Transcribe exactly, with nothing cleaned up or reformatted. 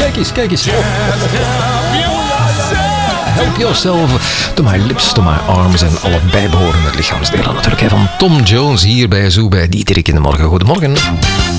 Kijk eens, kijk eens. Help Yourself, To My Lips, To My Arms en alle bijbehorende lichaamsdelen natuurlijk. Hè, van Tom Jones hier bij Zoo bij Dieterik in de morgen. Goedemorgen.